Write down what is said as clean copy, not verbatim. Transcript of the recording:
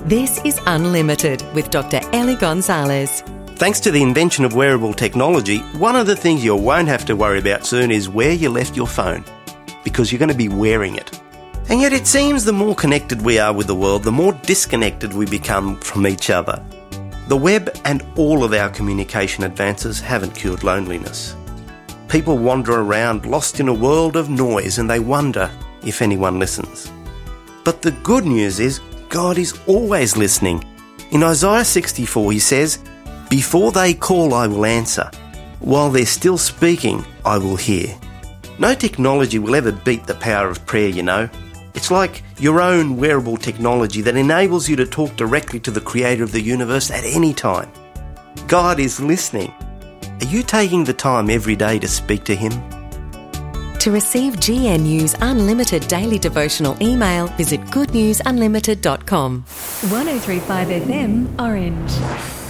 This is Unlimited with Dr. Ellie Gonzalez. Thanks to the invention of wearable technology, one of the things you won't have to worry about soon is where you left your phone, because you're going to be wearing it. And yet it seems the more connected we are with the world, the more disconnected we become from each other. The web and all of our communication advances haven't cured loneliness. People wander around lost in a world of noise and they wonder if anyone listens. But the good news is God is always listening. In Isaiah 64 he says, "Before they call I will answer. While they're still speaking I will hear." No technology will ever beat the power of prayer, you know. It's like your own wearable technology that enables you to talk directly to the creator of the universe at any time. God is listening. Are you taking the time every day to speak to him? To receive GNU's Unlimited Daily Devotional email, visit goodnewsunlimited.com. 103.5 FM Orange.